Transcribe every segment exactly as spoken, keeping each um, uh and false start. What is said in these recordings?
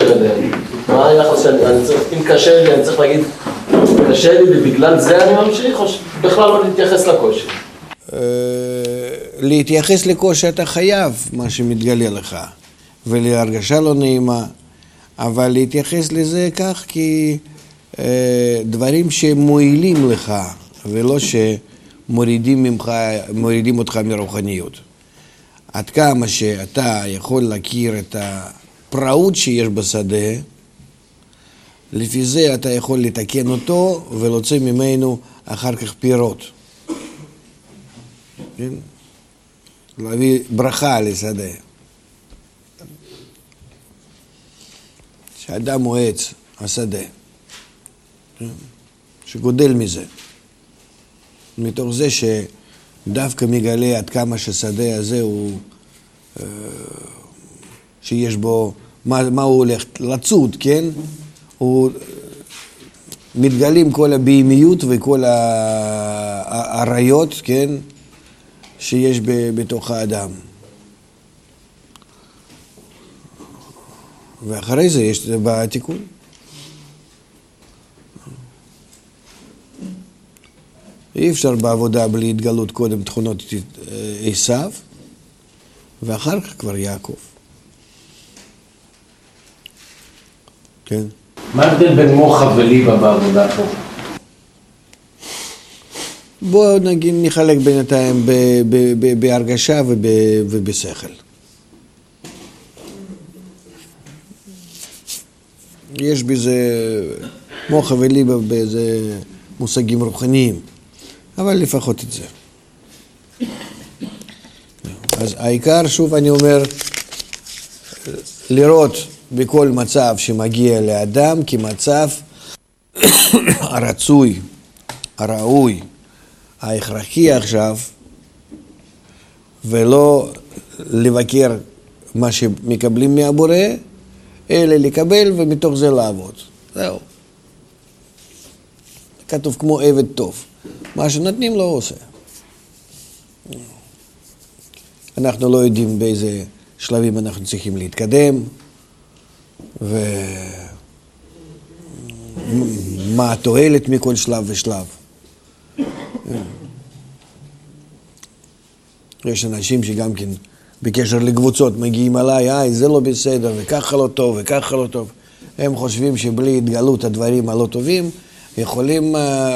מה היחס שאני צריך, אם קשה לי, אני צריך להגיד, קשה לי ובגלל זה אני ממשיך, או בכלל לא להתייחס לקושי? להתייחס לקושי אתה חייב, מה שמתגלה לך, ולהרגשה לא נעימה, אבל להתייחס לזה כך כי דברים שמועילים לך, ולא שמורידים ממך, מורידים אותך מרוחניות. עד כמה שאתה יכול להכיר את הפראות שיש בשדה, לפי זה אתה יכול לתקן אותו ולהוציא ממנו אחר כך פירות. כן? להביא ברכה לשדה. שאדם הוא עץ, השדה, שגודל מזה. מתוך זה שדווקא מגלה עד כמה ששדה הזה הוא, שיש בו, מה, מה הוא הולך לצוד, כן? הוא מתגלים כל הבהמיות וכל העריות, כן? שיש בתוך האדם. ואחרי זה יש בתיקון. אי אפשר בעבודה בלי התגלות קודם תכונות עשיו, ואחר כך כבר יעקב. כן. מה ההבדל בין מוחא וליבה בעבודה פה? בואו נגיד נחלק בינתיים בהרגשה ובשכל. יש בזה מוחא וליבה באיזה מושגים רוחניים, אבל לפחות את זה. אז העיקר, שוב אני אומר, לראות בכל מצב שמגיע לאדם כמצב הרצוי, הראוי, ההכרחי עכשיו, ולא לבקר מה שמקבלים מהבורא, אלא לקבל ומתוך זה לעבוד. זהו. כתוב כמו עבד טוב. מה שנותנים לא עושה. אנחנו לא יודעים באיזה שלבים אנחנו צריכים להתקדם, ומה התועלת מכל שלב ושלב. יש אנשים שגם כן בקשר לקבוצות מגיעים עליי, איי, זה לא בסדר, וככה לא טוב, וככה לא טוב. הם חושבים שבלי התגלות הדברים הלא טובים, יכולים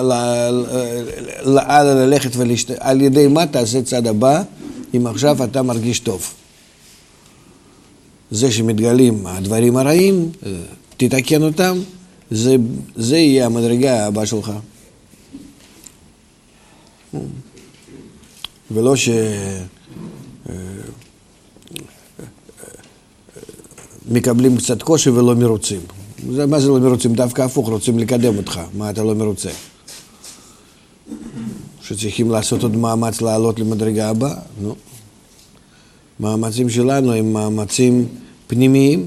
ללכת ולשת... על ידי מה תעשה צד הבא, אם עכשיו אתה מרגיש טוב. זה שמתגלים הדברים הרעים, תתקן אותם, זה, זה יהיה המדרגה הבאה שלך. ולא ש... מקבלים קצת קושי ולא מרוצים. זה, מה זה לא מרוצים? דווקא הפוך, רוצים לקדם אותך. מה אתה לא מרוצה? שצריכים לעשות עוד מאמץ לעלות למדרגה הבאה? נו. מאמצים שלנו הם מאמצים פנימיים.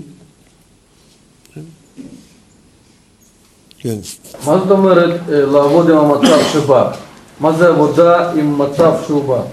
כן. מה זאת אומרת לעבוד עם המצב שבא? מה זה עבודה עם מצב שהוא בא?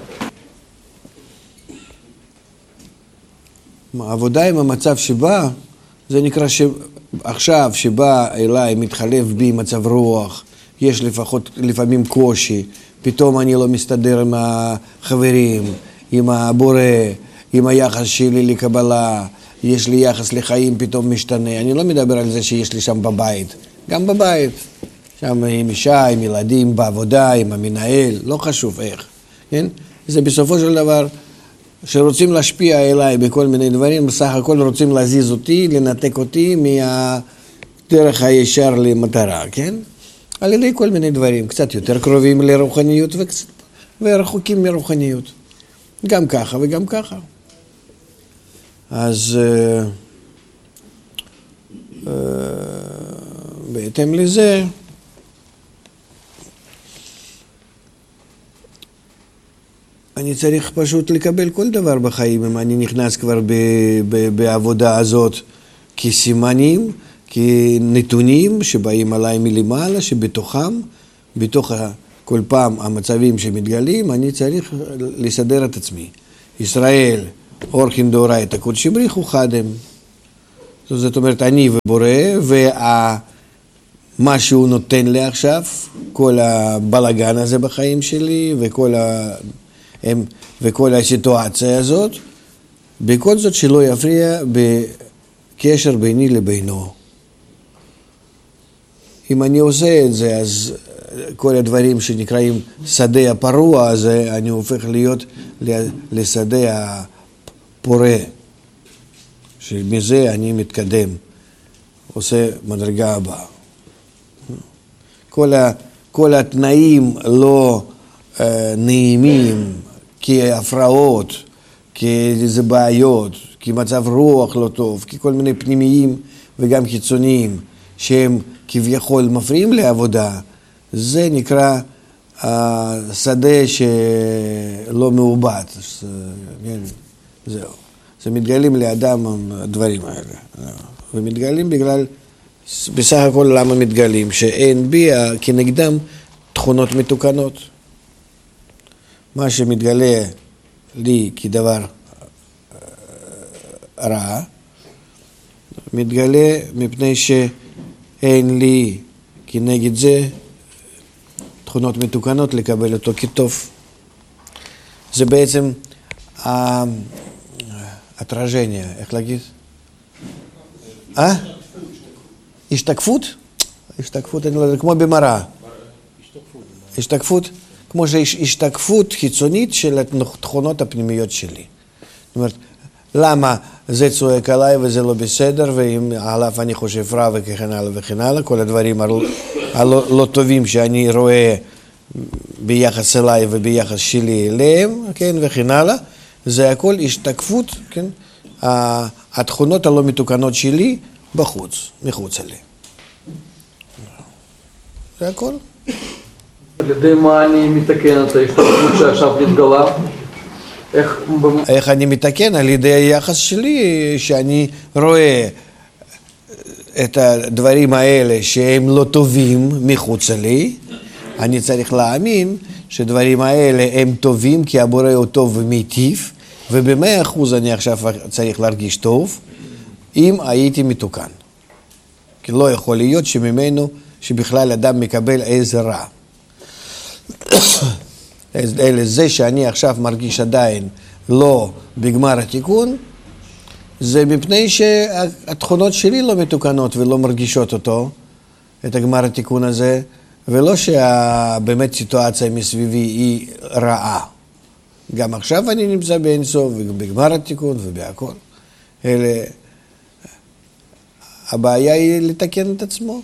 העבודה עם המצב שבא, זה נקרא שעכשיו שבא אליי, מתחלף בי מצב רוח, יש לפחות לפעמים קושי, פתאום אני לא מסתדר עם החברים, עם הבורא, עם היחס שלי לקבלה, יש לי יחס לחיים פתאום משתנה. אני לא מדבר על זה שיש לי שם בבית, גם בבית, שם עם אישה, עם ילדים, בעבודה, עם המנהל, לא חשוב איך, כן? זה בסופו של דבר שרוצים להשפיע אליי בכל מיני דברים, בסך הכל רוצים להזיז אותי, לנתק אותי מהדרך הישר למטרה, כן? על ידי כל מיני דברים, קצת יותר קרובים לרוחניות וקצת ורחוקים מרוחניות. גם ככה וגם ככה. אז uh, uh, בהתאם לזה, אני צריך פשוט לקבל כל דבר בחיים, אם אני נכנס כבר ב, ב, בעבודה הזאת כסימנים, כנתונים שבאים עליי מלמעלה, שבתוכם, בתוך כל פעם המצבים שמתגלים, אני צריך לסדר את עצמי. ישראל, אורחין דאורייתא קודשי בריך הוא חדם. זאת אומרת, אני ובורא, ומה שהוא נותן לי עכשיו, כל הבלגן הזה בחיים שלי, וכל, ה... וכל הסיטואציה הזאת, בכל זאת שלא יפריע בקשר ביני לבינו. אם אני עושה את זה, אז כל הדברים שנקראים שדה הפרוע הזה, אני הופך להיות לשדה הפורה. שמזה אני מתקדם, עושה מדרגה הבאה. כל, ה, כל התנאים לא אה, נעימים, כהפרעות, כאיזה בעיות, כמצב רוח לא טוב, ככל מיני פנימיים וגם חיצוניים, שהם כביכול מפריעים לעבודה, זה נקרא אה, שדה שלא מעובד. זהו. זה מתגלים לאדם הדברים האלה, ומתגלים בגלל, בסך הכל למה מתגלים? שאין בי כנגדם תכונות מתוקנות. מה שמתגלה לי כדבר רע, מתגלה מפני שאין לי כנגד זה תכונות מתוקנות לקבל אותו כטוב. זה בעצם התרז'ניה, איך להגיד? אה? השתקפות? השתקפות, אני לא יודע, כמו במראה. השתקפות? כמו שיש השתקפות חיצונית של התכונות הפנימיות שלי. זאת אומרת, למה זה צועק עליי וזה לא בסדר, ואם עליו אני חושב רע וכן הלאה וכן הלאה, כל הדברים הלא לא טובים שאני רואה ביחס אליי וביחס שלי אליהם, כן, וכן הלאה, זה הכל השתקפות, כן, התכונות הלא מתוקנות שלי בחוץ, מחוץ אליהם. זה הכל. על ידי מה אני מתקן את ההשתקפות שעכשיו נתגלה? איך... איך אני מתקן? על ידי היחס שלי, שאני רואה את הדברים האלה שהם לא טובים מחוץ לי, אני צריך להאמין שדברים האלה הם טובים כי הבורא הוא טוב ומיטיב, ובמאה אחוז אני עכשיו צריך להרגיש טוב אם הייתי מתוקן. כי לא יכול להיות שממנו, שבכלל אדם מקבל איזה רע. אלא זה שאני עכשיו מרגיש עדיין לא בגמר התיקון, זה מפני שהתכונות שלי לא מתוקנות ולא מרגישות אותו, את הגמר התיקון הזה, ולא שבאמת סיטואציה מסביבי היא רעה. גם עכשיו אני נמצא באינסוף ובגמר התיקון ובהכל. אלה, הבעיה היא לתקן את עצמו.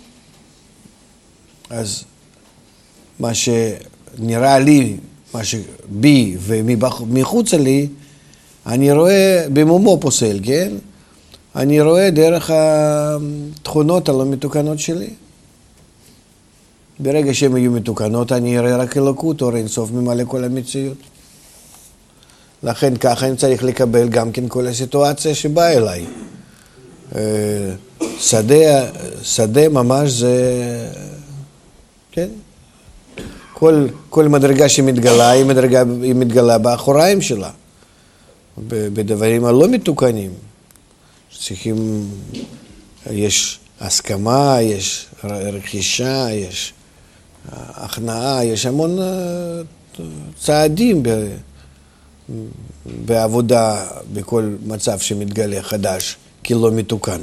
אז מה שנראה לי, מה שבי ומחוץ לי, אני רואה במומו פוסל, כן? אני רואה דרך התכונות הלא מתוקנות שלי. ברגע שהן יהיו מתוקנות, אני אראה רק אלוקות, אור אינסוף ממלא כל המציאות. לכן ככה אני צריך לקבל גם כן כל הסיטואציה שבאה אליי. שדה, שדה ממש זה, כן? כל, כל מדרגה שמתגלה, היא, מדרגה, היא מתגלה באחוריים שלה. בדברים הלא מתוקנים. צריכים, יש הסכמה, יש רכישה, יש הכנעה, יש המון צעדים ב, בעבודה, בכל מצב שמתגלה חדש, כי לא מתוקן.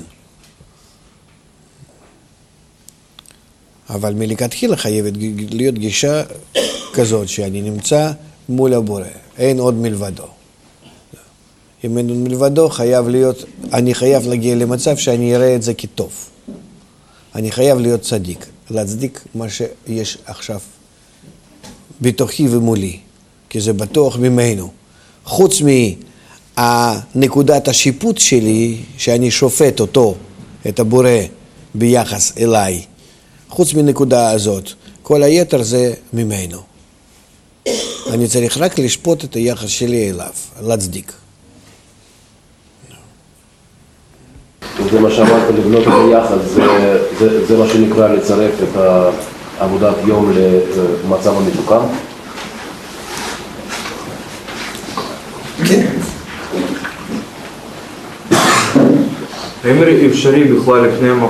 אבל מלכתחילה חייבת להיות גישה כזאת שאני נמצא מול הבורא, אין עוד מלבדו. אם אין עוד מלבדו, חייב להיות, אני חייב להגיע למצב שאני אראה את זה כטוב. אני חייב להיות צדיק, להצדיק מה שיש עכשיו בתוכי ומולי, כי זה בטוח ממנו. חוץ מהנקודת השיפוט שלי, שאני שופט אותו, את הבורא, ביחס אליי, חוץ מנקודה הזאת, כל היתר זה ממנו. אני צריך רק לשפוט את היחס שלי אליו, להצדיק. זה מה שאמרת, לבנות את היחס, זה, זה, זה מה שנקרא לצרף את עבודת יום למצב המתוקן? כן. האם אפשרי בכלל לפני המחשב